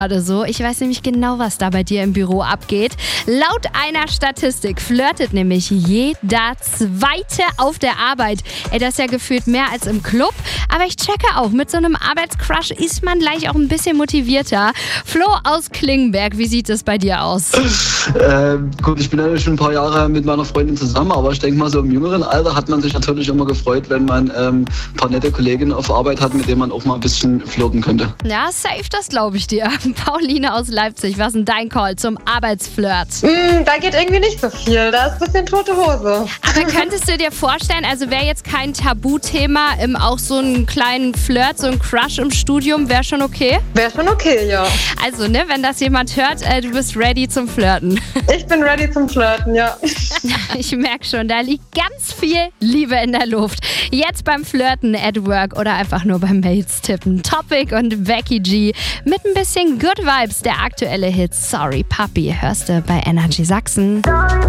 gerade so. Ich weiß nämlich genau, was da bei dir im Büro abgeht. Laut einer Statistik flirtet nämlich jeder Zweite auf der Arbeit. Ey, das ist ja gefühlt mehr als im Club. Aber ich checke auch, mit so einem Arbeitscrush ist man gleich auch ein bisschen motivierter. Flo aus Klingenberg, wie sieht es bei dir aus? Gut, ich bin ja schon ein paar Jahre mit meiner Freundin zusammen, aber ich denke mal, so im jüngeren Alter hat man sich natürlich immer gefreut, wenn man ein paar nette Kolleginnen auf Arbeit hat, mit denen man auch mal ein bisschen flirten könnte. Ja, safe, das glaube ich dir. Pauline aus Leipzig, was ist denn dein Call zum Arbeitsflirt? Da geht irgendwie nicht so viel, da ist ein bisschen tote Hose. Aber könntest du dir vorstellen, also wäre jetzt kein Tabuthema, auch so einen kleinen Flirt, so ein Crush im Studium, wäre schon okay? Wäre schon okay, ja. Also, ne, wenn das jemand hört, du bist ready zum Flirten. Ich bin ready zum Flirten, ja. Ich merke schon, da liegt ganz viel Liebe in der Luft. Jetzt beim Flirten at work oder einfach nur beim Mails tippen. Topic und Becky G mit ein bisschen Good Vibes. Der aktuelle Hit Sorry Puppy hörst du bei Energy Sachsen.